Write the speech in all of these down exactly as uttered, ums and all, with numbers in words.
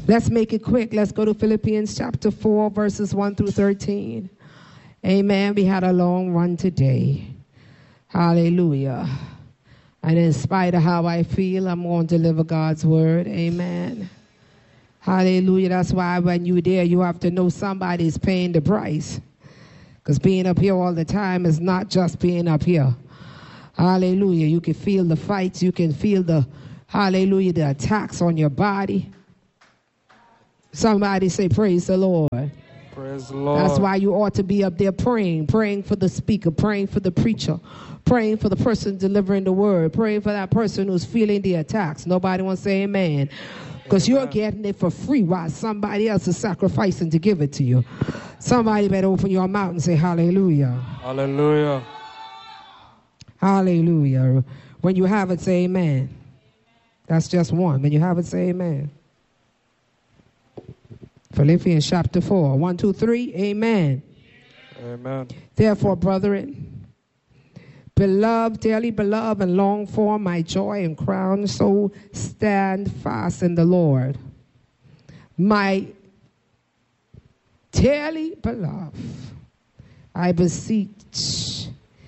Let's make it quick. Let's go to Philippians chapter four, verses one through thirteen. Amen. We had a long run today. Hallelujah. And in spite of how I feel, I'm going to deliver God's word. Amen. Hallelujah. That's why when you're there, you have to know somebody's paying the price. Because being up here all the time is not just being up here. Hallelujah. You can feel the fights. You can feel the, hallelujah, the attacks on your body. Somebody say, praise the Lord. Praise the Lord. That's why you ought to be up there praying, praying for the speaker, praying for the preacher, praying for the person delivering the word, praying for that person who's feeling the attacks. Nobody wants to say amen. Because you're getting it for free while somebody else is sacrificing to give it to you. Somebody better open your mouth and say hallelujah. Hallelujah. Hallelujah. When you have it, say amen. That's just one. When you have it, say amen. Philippians chapter four, one, two, three, amen. Amen. Therefore, brethren, beloved, dearly beloved, and long for my joy and crown, so stand fast in the Lord. My dearly beloved, I beseech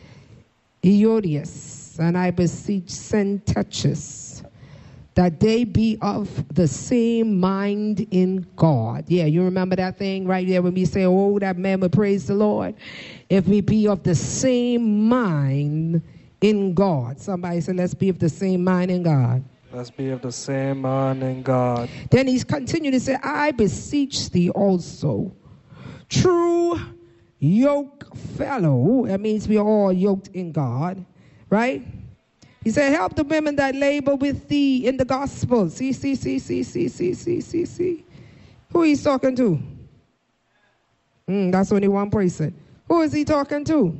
Eodius, and I beseech Syntychus, that they be of the same mind in God. Yeah, you remember that thing right there when we say, oh, that man would praise the Lord. If we be of the same mind in God. Somebody said, let's be of the same mind in God. Let's be of the same mind in God. Then he's continued to say, I beseech thee also, true yoke fellow. That means we are all yoked in God, right? He said, help the women that labor with thee in the gospel. See, see, see, see, see, see, see, see, see. Who he's talking to? Mm, that's only one person. Who is he talking to?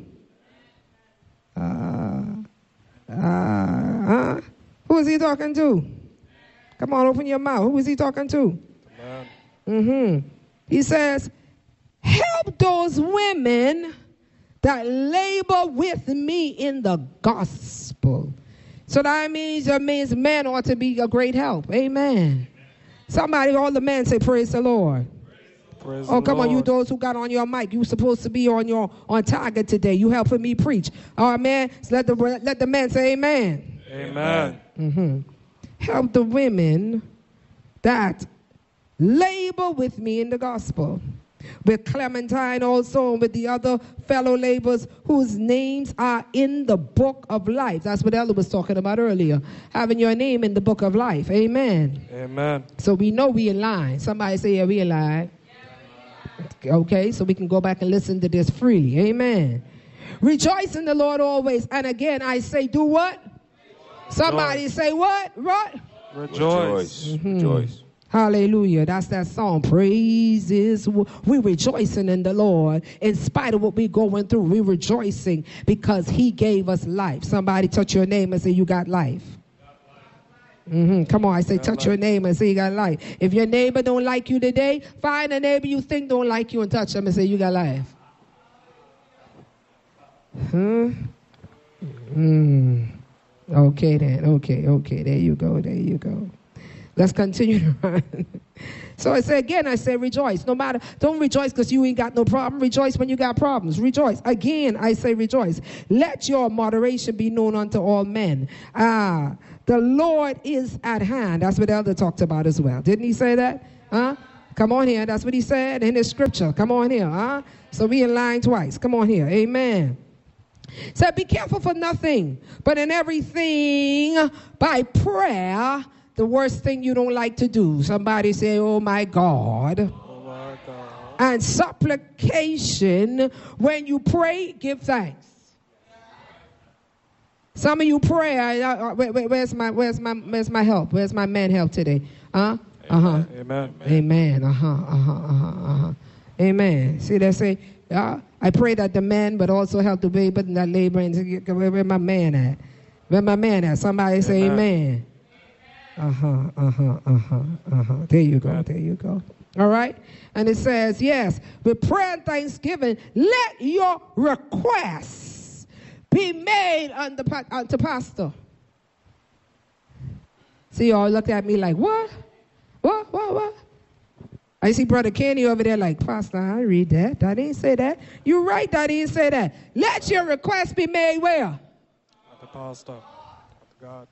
Uh, uh, uh, who is he talking to? Come on, open your mouth. Who is he talking to? Mm-hmm. He says, help those women that labor with me in the gospel. So that means that means men ought to be a great help. Amen. Somebody, all the men say, praise the Lord. Praise oh, the come Lord. on, you those who got on your mic. You supposed to be on your on target today. You helping me preach. All right, man. So let the let the men say amen. Amen. Mm-hmm. Help the women that labor with me in the gospel. With Clementine also, and with the other fellow laborers whose names are in the book of life. That's what Ella was talking about earlier. Having your name in the book of life. Amen. Amen. So we know we in line. Somebody say, yeah, we in line. Okay, so we can go back and listen to this freely. Amen. Rejoice in the Lord always. And again, I say, do what? Somebody Rejoice. Say what? What? Rejoice. Mm-hmm. Rejoice. Hallelujah. That's that song. Praise is, we rejoicing in the Lord. In spite of what we're going through, we're rejoicing because he gave us life. Somebody touch your name and say, you got life. Mm-hmm. Come on, I say, touch your neighbor and say you got life. If your neighbor don't like you today, find a neighbor you think don't like you and touch them and say you got life. Hmm? Hmm. Okay then. Okay, okay. There you go. There you go. Let's continue on. So I say again, I say rejoice. No matter, don't rejoice because you ain't got no problem. Rejoice when you got problems. Rejoice. Again, I say rejoice. Let your moderation be known unto all men. Ah, the Lord is at hand. That's what the elder talked about as well. Didn't he say that? Huh? Come on here. That's what he said in his scripture. Come on here. Huh? So we in line twice. Come on here. Amen. So be careful for nothing, but in everything by prayer. The worst thing you don't like to do. Somebody say, oh my God. Oh my God. And supplication. When you pray, give thanks. Some of you pray. Uh, where, where's my where's my where's my help? Where's my man help today? Huh? Uh-huh. Amen. Amen. Uh-huh. Uh-huh. Uh-huh. Uh-huh. Amen. See, they say, uh, I pray that the man but also help the baby and that labor and where, where my man at? Where my man at? Somebody say amen. Amen. Uh-huh, uh-huh, uh-huh, uh-huh. There you go, there you go. All right? And it says, yes, with prayer and thanksgiving, let your requests be made unto, unto pastor. See, y'all looked at me like, what? What, what, what? I see Brother Kenny over there like, Pastor, I read that. I didn't say that. You're right, I didn't say that. Let your request be made where? At the pastor. At God.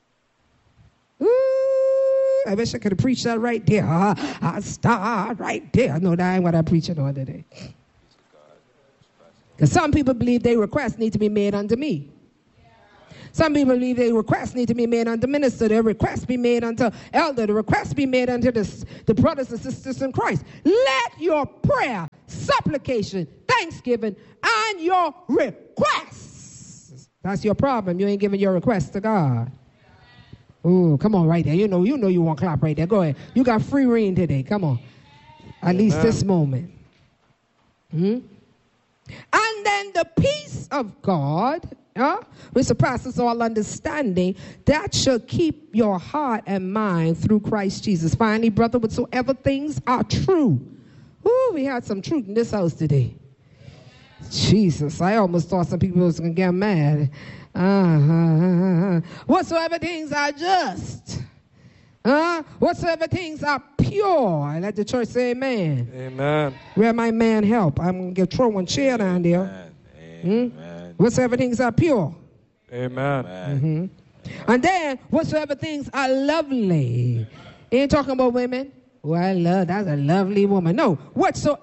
Ooh, I wish I could have preached that right there. I, I start right there. No, that ain't what I'm preaching on today. Because some people believe their requests need to be made unto me. Some people believe their requests need to be made unto minister. Their requests be made unto elder. The requests be made unto the, the brothers and sisters in Christ. Let your prayer, supplication, thanksgiving, and your requests. That's your problem. You ain't giving your requests to God. Ooh, come on right there. You know, you know you want to clap right there. Go ahead. You got free reign today. Come on. At Amen. Least this moment. Hmm? And then the peace of God, uh, which surpasses all understanding, that shall keep your heart and mind through Christ Jesus. Finally, brother, whatsoever things are true. Ooh, we had some truth in this house today. Jesus, I almost thought some people was going to get mad. Uh-huh. Whatsoever things are just. Uh, whatsoever things are pure. Let the church say amen. Amen. Where my man help? I'm going to get throw one chair down there. Amen. Hmm? Whatsoever things are pure. Amen. Mm-hmm. And then whatsoever things are lovely. Ain't talking about women. Oh, I love, that's a lovely woman. No, whatsoever.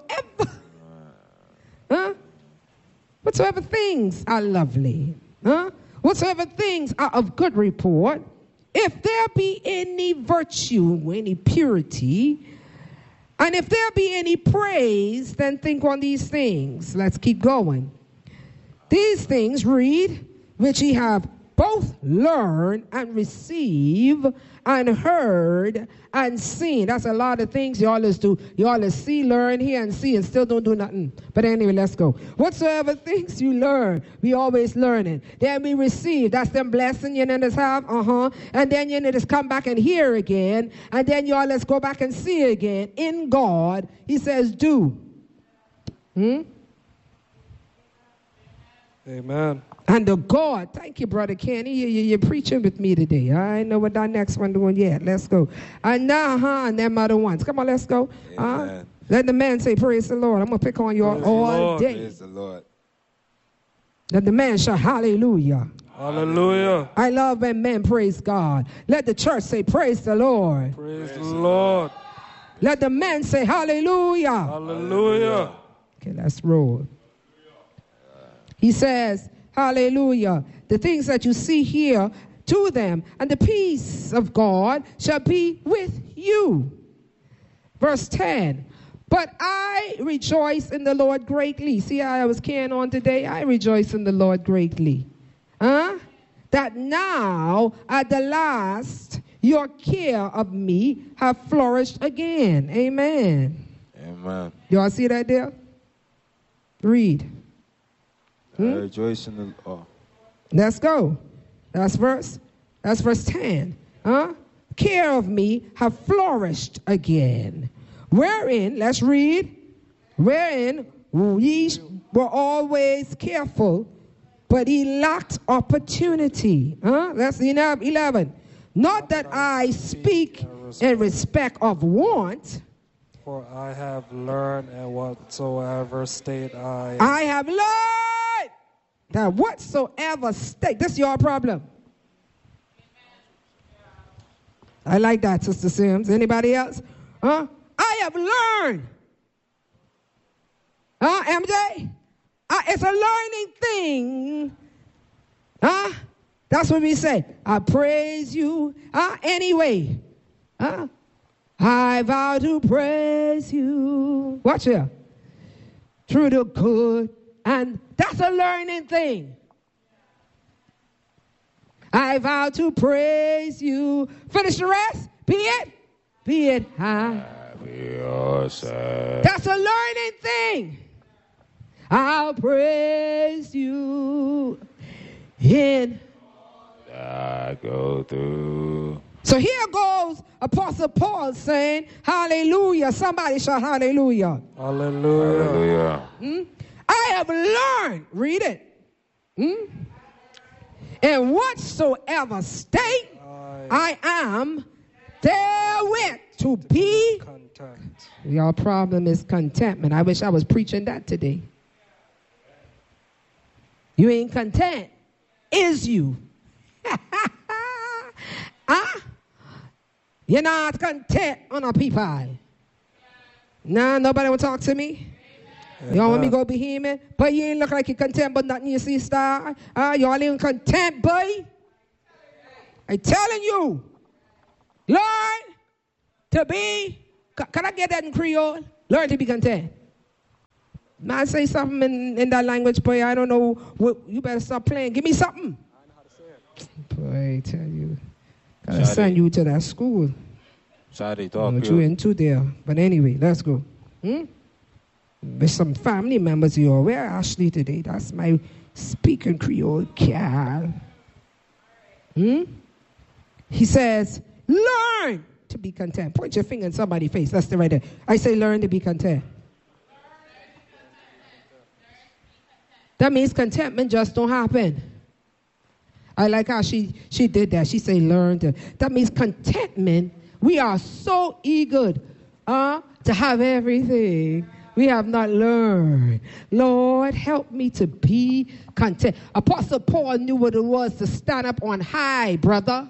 Huh? Whatsoever things are lovely. Huh? Whatsoever things are of good report. If there be any virtue, any purity, and if there be any praise, then think on these things. Let's keep going. These things, read, which ye have both learned and received and heard and seen. That's a lot of things you always do. You always see, learn, hear, and see, and still don't do nothing. But anyway, let's go. Whatsoever things you learn, we always learning. Then we receive. That's them blessing you need to have. Uh-huh. And then you need to come back and hear again. And then you always go back and see again. In God, he says, do. Hmm? Amen. And the God, thank you, Brother Kenny. You, you, you're preaching with me today. I know what that next one doing yet. Let's go. And now, huh, and them other ones. Come on, let's go. Uh, let the man say, praise the Lord. I'm going to pick on you all, all day. Praise the Lord. Let the man shout, hallelujah. Hallelujah. I love when men praise God. Let the church say, praise the Lord. Praise, praise the Lord. Let the men say, hallelujah. Hallelujah. Okay, let's roll. He says, hallelujah. The things that you see here, to them, and the peace of God shall be with you. Verse ten. But I rejoice in the Lord greatly. See how I was carrying on today? I rejoice in the Lord greatly. Huh? That now, at the last, your care of me have flourished again. Amen. Amen. Y'all see that there? Read. Hmm? I rejoice in the oh. Let's go. That's verse. That's verse ten. Huh? Care of me have flourished again. Wherein, let's read. Wherein ye were always careful, but ye lacked opportunity. Huh? That's eleven. Not that I speak in respect of want. For I have learned in whatsoever state I I have learned that whatsoever state, this is your problem. I like that, Sister Sims. Anybody else? Huh? I have learned. Huh, M J? Uh, it's a learning thing. Huh? That's what we say. I praise you. Huh? Anyway. Huh? I vow to praise you. Watch here. Through the good. And that's a learning thing. I vow to praise you. Finish the rest. Be it. Be it high. That's a learning thing. I'll praise you in I go through. So here goes Apostle Paul saying, hallelujah. Somebody shout hallelujah. Hallelujah. Hallelujah. Hmm? I have learned, read it, hmm? In whatsoever state I, I am therewith to To be, content. your problem is contentment. I wish I was preaching that today. You ain't content. Is you? Huh? You're not content on a people. Nah, nobody will talk to me. You don't want me to go behemoth? But you ain't look like you're content, but nothing you see star. Uh, you all ain't content, boy. I'm telling you. Learn to be, can I get that in Creole? Learn to be content. Man, say something in, in that language, boy. I don't know. What, you better stop playing. Give me something. I know how to say it. Boy, I tell you. Gotta Sorry. send you to that school. Sorry, talk What you into there. But anyway, let's go. Hmm? With some family members here. Where Ashley today? That's my speaking Creole gal. Hmm? He says, learn to be content. Point your finger in somebody's face. That's the right there. I say learn to be content. That means contentment just don't happen. I like how she, she did that. She said learn to. That means contentment. We are so eager uh, to have everything. We have not learned. Lord, help me to be content. Apostle Paul knew what it was to stand up on high, brother.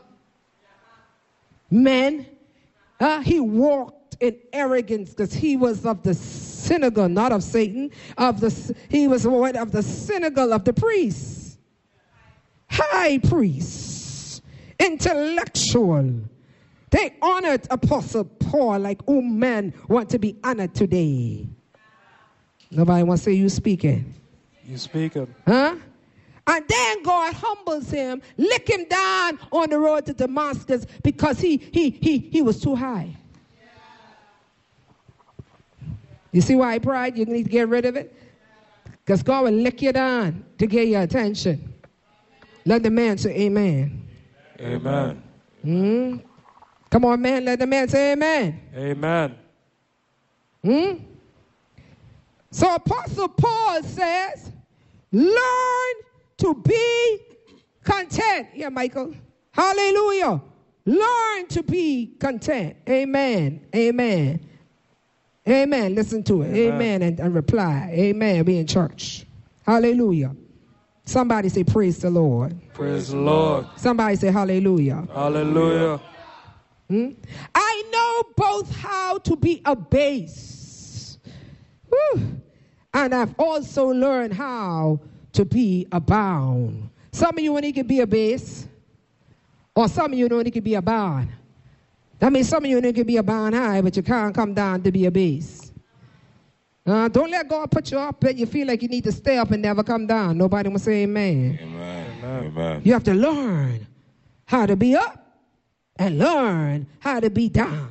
Men, uh, he walked in arrogance because he was of the synagogue, not of Satan. Of the he was what of the synagogue of the priests, high priests, intellectual. They honored Apostle Paul like all men want to be honored today. Nobody wants to say you speaking. You speaking. Huh? And then God humbles him, lick him down on the road to Damascus because he he he he was too high. You see why pride? You need to get rid of it? Because God will lick you down to get your attention. Let the man say amen. Amen. Hmm? Come on, man. Let the man say amen. Amen. Hmm? So Apostle Paul says, learn to be content. Yeah, Michael. Hallelujah. Learn to be content. Amen. Amen. Amen. Listen to it. Amen, Amen and, and reply. Amen. Be in church. Hallelujah. Somebody say praise the Lord. Praise the Lord. Somebody say hallelujah. Hallelujah. Hmm? I know both how to be a base. Whew. And I've also learned how to be abound. Some of you only can be a base. Or some of you only can be a bound. That means some of you only can be a bound high, but you can't come down to be a base. Uh, don't let God put you up and you feel like you need to stay up and never come down. Nobody will say amen. Amen. Amen. You have to learn how to be up and learn how to be down.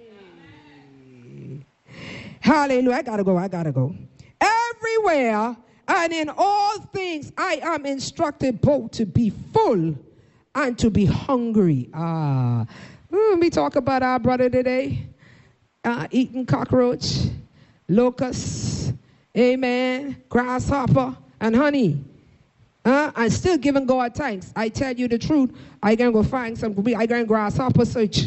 Hallelujah. I gotta go. I gotta go. Everywhere and in all things, I am instructed both to be full and to be hungry. Ah, mm, we talk about our brother today, uh, eating cockroach, locusts, amen, grasshopper, and honey. Uh, and still giving God thanks. I tell you the truth, I can go find some, I can grasshopper search.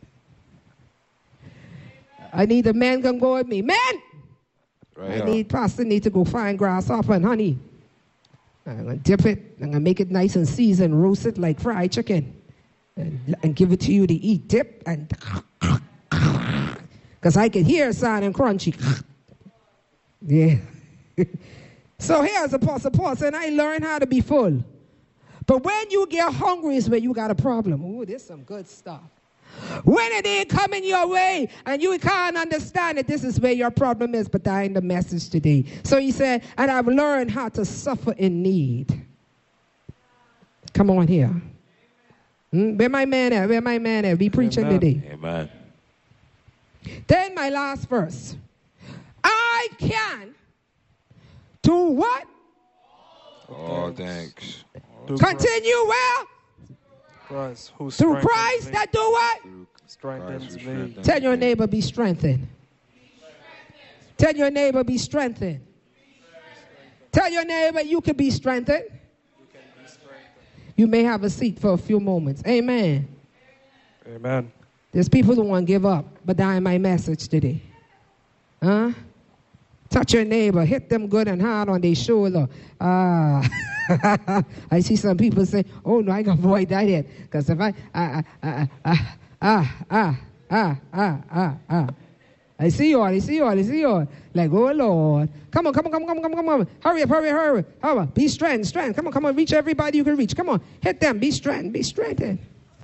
I need a man can go with me. Man! Right I here. need, pastor need to go find grasshopper and honey. I'm going to dip it. I'm going to make it nice and seasoned, roast it like fried chicken. And, and give it to you to eat. Dip and... Because I can hear it sounding crunchy. Yeah. So here's Apostle Paul saying, I learned how to be full. But when you get hungry is when you got a problem. Ooh, there's some good stuff. When it ain't coming your way and you can't understand it, this is where your problem is. But that ain't the message today. So he said, and I've learned how to suffer in need. Come on here. Hmm? Where my man at? Where my man at? Be preaching Amen. today. Amen. Then my last verse. I can do what? All thanks. Through Continue well. Christ, who Through strengthens Christ me. that do what? Strengthens Christ who me. strengthens Tell your me. neighbor be strengthened. Tell your neighbor be strengthened. Tell your neighbor you can be strengthened. You may have a seat for a few moments. Amen. Amen. There's people who want to give up, but that ain't my message today. Huh? Touch your neighbor, hit them good and hard on their shoulder. Ah, I see some people say, "Oh no, I can avoid that yet." Because if I, ah, ah, ah, ah, ah, ah, ah, ah, ah, I see you all, I see you all, I see you all. Like, oh Lord, come on, come on, come on, come on, come on, come on, hurry up, hurry up, hurry up, hurry up. Be strength, strength. Come on, come on, reach everybody you can reach. Come on, hit them. Be strength, be strengthened.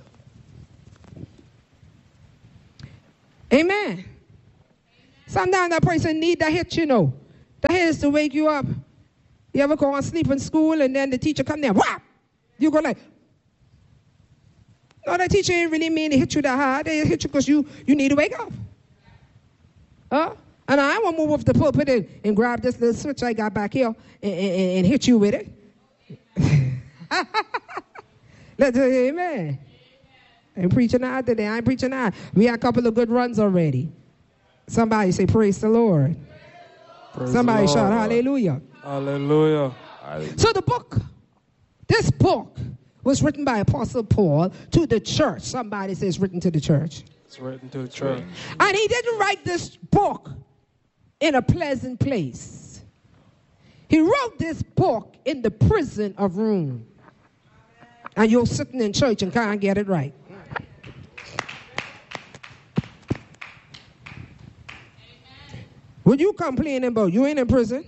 Amen. Sometimes that person need that hit, you know. That hit is to wake you up. You ever go on sleep in school and then the teacher come there, whap! You go like, no, the teacher ain't really mean to hit you that hard. They hit you because you, you need to wake up. Huh? And I won't move off the pulpit and, and grab this little switch I got back here and, and, and hit you with it. Let's say amen. I ain't preaching out today. I ain't preaching out. We had a couple of good runs already. Somebody say, praise the Lord. Praise Somebody the Lord. shout hallelujah. Hallelujah. So the book, this book was written by Apostle Paul to the church. Somebody says written to the church. It's written to the church. And he didn't write this book in a pleasant place. He wrote this book in the prison of Rome. And you're sitting in church and can't get it right. What you complaining about? You ain't in prison.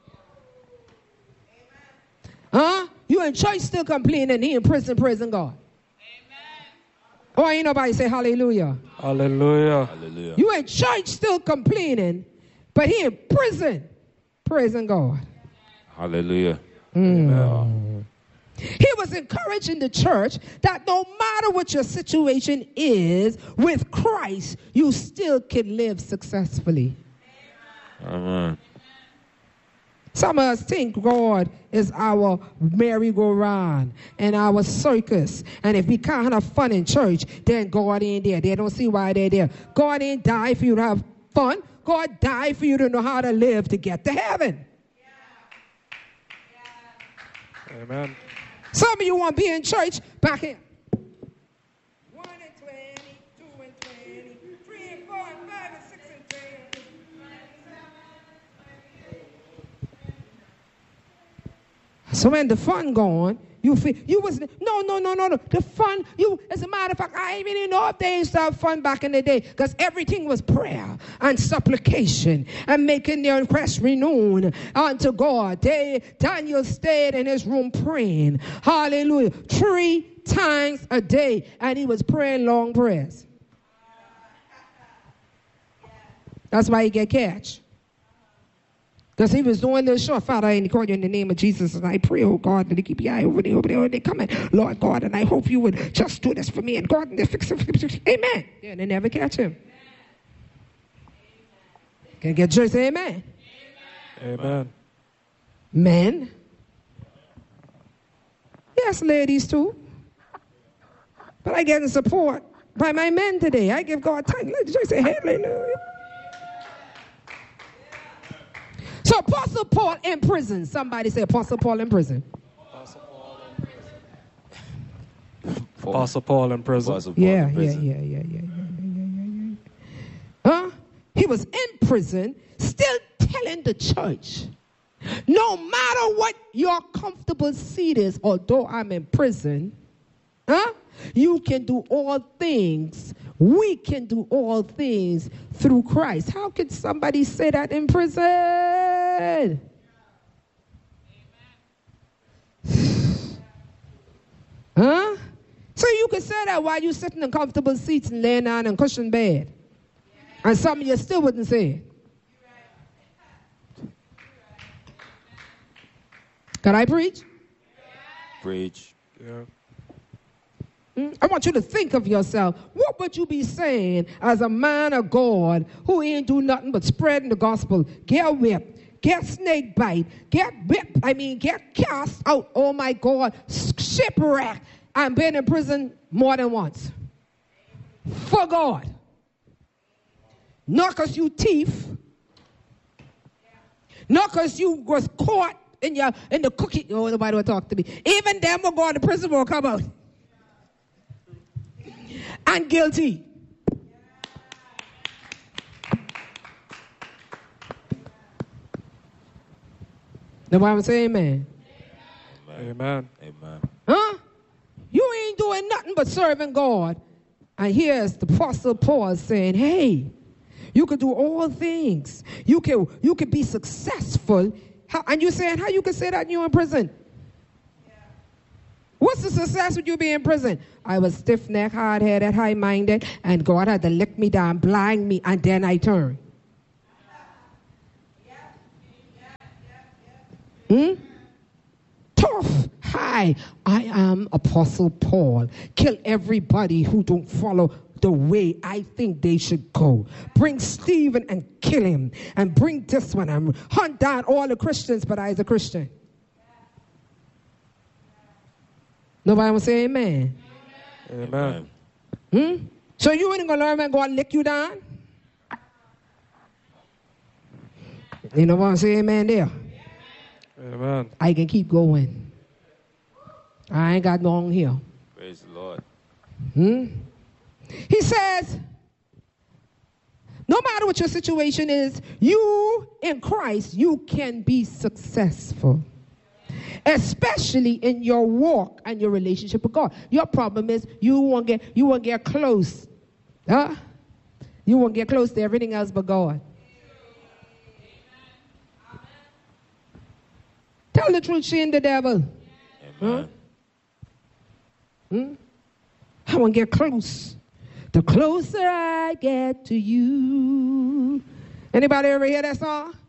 Huh? You in church still complaining. He in prison, praising God. Oh, ain't nobody say hallelujah. Hallelujah. Hallelujah. You in church still complaining, but he in prison, praising God. Hallelujah. Mm. He was encouraging the church that no matter what your situation is, with Christ, you still can live successfully. Amen. Some of us think God is our merry-go-round and our circus. And if we can't have fun in church, then God ain't there. They don't see why they're there. God ain't died for you to have fun. God died for you to know how to live to get to heaven. Amen. Some of you want to be in church back in. one and twenty, two and twenty, three and four and five and six and ten. So when the fun gone, you feel you was no no no no no the fun you as a matter of fact I even didn't know if they used to have fun back in the day because everything was prayer and supplication and making their request renewed unto God. They, Daniel stayed in his room praying, hallelujah, three times a day, and he was praying long prayers. That's why he get catch. Because he was doing this short, Father, I call you in the name of Jesus, and I pray, oh God, that you keep your eye over there, over there, and they coming, Lord God, and I hope you would just do this for me, and God, and they fix it, fix it. Amen. Yeah, and they never catch him. Can I get church? Say amen. Amen. Men. Yes, ladies too. But I get support by my men today. I give God time. Let the church say hallelujah. So Apostle Paul in prison. Somebody say Apostle Paul in prison. Apostle Paul in prison. Apostle Paul in prison. Apostle Paul Yeah, in prison. yeah, yeah, yeah, yeah, yeah, yeah, yeah, yeah. Huh? He was in prison, still telling the church, no matter what your comfortable seat is, although I'm in prison, huh? You can do all things. We can do all things through Christ. How could somebody say that in prison? Huh? So you can say that while you're sitting in comfortable seats and laying down in cushion bed. And some of you still wouldn't say it. Can I preach? Preach. Yeah. I want you to think of yourself. What would you be saying as a man of God who ain't do nothing but spreading the gospel? Get whipped, get snake bite, get whipped, I mean, get cast out, oh my God, shipwrecked, and been in prison more than once. For God. Not because you thief. Not because you was caught in your in the cookie. Oh, nobody will talk to me. Even them will go to prison will come out. And guilty. The Bible say amen. Amen. Amen. Huh? You ain't doing nothing but serving God. And here's the Apostle Paul saying, hey, you could do all things. You can, you can be successful. How, and you're saying, how you can say that when you're in prison? Yeah. What's the success with you being in prison? I was stiff-necked, hard-headed, high-minded, and God had to lick me down, blind me, and then I turned. Hmm? Tough. Hi, I am Apostle Paul. Kill everybody who don't follow the way I think they should go. Bring Stephen and kill him. And bring this one and hunt down all the Christians, but I is a Christian. Nobody will say amen. Amen. Hmm? So you ain't going to learn and God lick you down? You know what I'm saying, amen there? Amen. I can keep going. I ain't got long here. Praise the Lord. Hmm? He says, no matter what your situation is, you in Christ, you can be successful. Especially in your walk and your relationship with God. Your problem is you won't get you won't get close. Huh? You won't get close to everything else but God. Tell the truth, she and the devil. Amen. Huh? Hmm? I won't get close. The closer I get to you. Anybody ever hear that song?